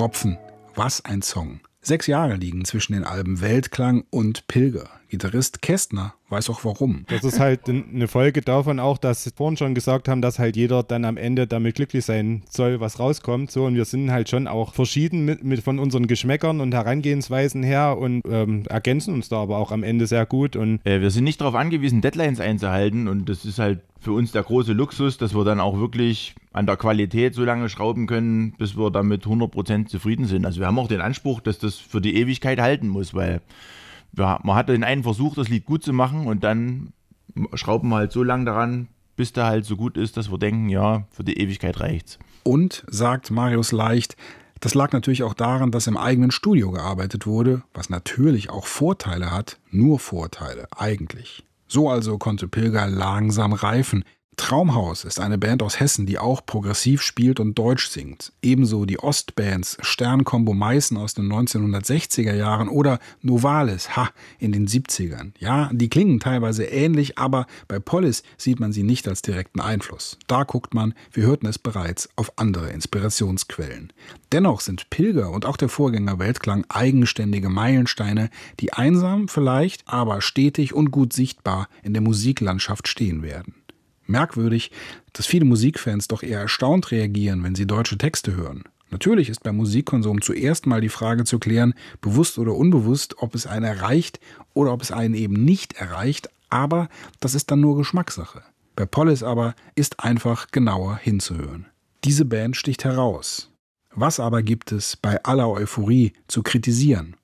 Tropfen, was ein Song. 6 Jahre liegen zwischen den Alben Weltklang und Pilger. Gitarrist Kästner weiß auch warum. Das ist halt eine Folge davon auch, dass wir vorhin schon gesagt haben, dass halt jeder dann am Ende damit glücklich sein soll, was rauskommt. So, und wir sind halt schon auch verschieden mit von unseren Geschmäckern und Herangehensweisen her und ergänzen uns da aber auch am Ende sehr gut. Und wir sind nicht darauf angewiesen, Deadlines einzuhalten, und das ist halt für uns der große Luxus, dass wir dann auch wirklich an der Qualität so lange schrauben können, bis wir damit 100% zufrieden sind. Also wir haben auch den Anspruch, dass das für die Ewigkeit halten muss, weil man hat den einen Versuch, das Lied gut zu machen, und dann schrauben wir halt so lange daran, bis der halt so gut ist, dass wir denken, ja, für die Ewigkeit reicht's. Und, sagt Marius Leicht, das lag natürlich auch daran, dass im eigenen Studio gearbeitet wurde, was natürlich auch Vorteile hat, nur Vorteile eigentlich. So also konnte Pilger langsam reifen. Traumhaus ist eine Band aus Hessen, die auch progressiv spielt und Deutsch singt. Ebenso die Ostbands Sternkombo Meißen aus den 1960er Jahren oder Novalis, in den 70ern. Ja, die klingen teilweise ähnlich, aber bei Polis sieht man sie nicht als direkten Einfluss. Da guckt man, wir hörten es bereits, auf andere Inspirationsquellen. Dennoch sind Pilger und auch der Vorgänger Weltklang eigenständige Meilensteine, die einsam vielleicht, aber stetig und gut sichtbar in der Musiklandschaft stehen werden. Merkwürdig, dass viele Musikfans doch eher erstaunt reagieren, wenn sie deutsche Texte hören. Natürlich ist beim Musikkonsum zuerst mal die Frage zu klären, bewusst oder unbewusst, ob es einen erreicht oder ob es einen eben nicht erreicht, aber das ist dann nur Geschmackssache. Bei Polis aber ist einfach genauer hinzuhören. Diese Band sticht heraus. Was aber gibt es bei aller Euphorie zu kritisieren?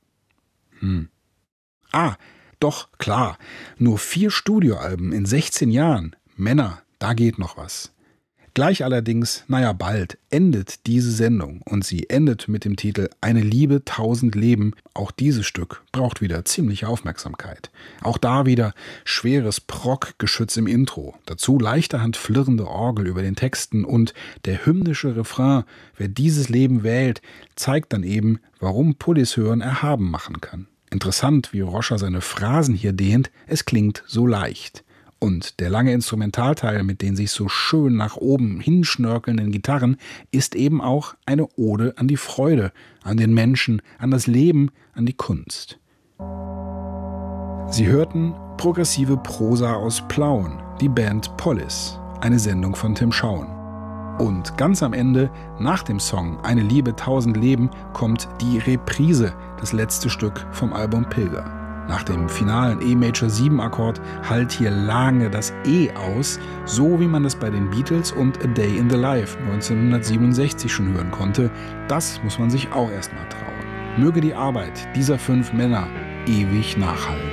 Doch, klar, nur 4 Studioalben in 16 Jahren. Männer, da geht noch was. Gleich allerdings, bald endet diese Sendung und sie endet mit dem Titel Eine Liebe, 1000 Leben. Auch dieses Stück braucht wieder ziemliche Aufmerksamkeit. Auch da wieder schweres Prog-Geschütz im Intro. Dazu leichterhand flirrende Orgel über den Texten und der hymnische Refrain, wer dieses Leben wählt, zeigt dann eben, warum Polis hören erhaben machen kann. Interessant, wie Roscher seine Phrasen hier dehnt, es klingt so leicht. Und der lange Instrumentalteil mit den sich so schön nach oben hinschnörkelnden Gitarren ist eben auch eine Ode an die Freude, an den Menschen, an das Leben, an die Kunst. Sie hörten progressive Prosa aus Plauen, die Band Polis, eine Sendung von Tim Schauen. Und ganz am Ende, nach dem Song Eine Liebe, 1000 Leben, kommt die Reprise, das letzte Stück vom Album Pilger. Nach dem finalen E-Major-7-Akkord hallt hier lange das E aus, so wie man es bei den Beatles und A Day in the Life 1967 schon hören konnte. Das muss man sich auch erstmal trauen. Möge die Arbeit dieser 5 Männer ewig nachhallen.